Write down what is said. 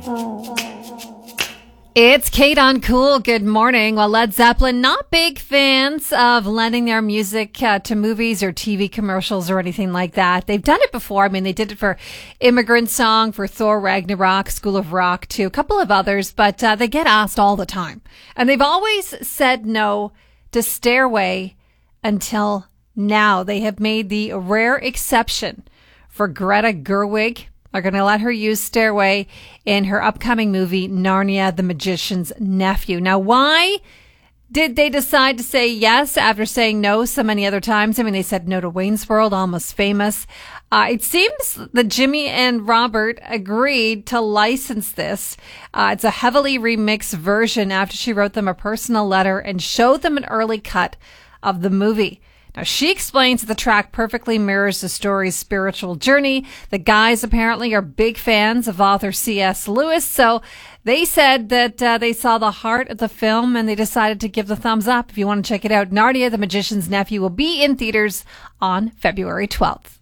It's Kate on Cool. Good morning. Well, Led Zeppelin, not big fans of lending their music to movies or TV commercials or anything like that. They've done it before. I mean, they did it for Immigrant Song, for Thor Ragnarok, School of Rock, too, a couple of others, but they get asked all the time. And they've always said no to Stairway until now. They have made the rare exception for Greta Gerwig. Are going to let her use Stairway in her upcoming movie, Narnia, the Magician's Nephew. Now, why did they decide to say yes after saying no so many other times? I mean, they said no to Wayne's World, Almost Famous. It seems that Jimmy and Robert agreed to license this. It's a heavily remixed version after she wrote them a personal letter and showed them an early cut of the movie. Now, she explains that the track perfectly mirrors the story's spiritual journey. The guys apparently are big fans of author C.S. Lewis, so they said that they saw the heart of the film and they decided to give the thumbs up. If you want to check it out, Narnia, the Magician's Nephew will be in theaters on February 12th.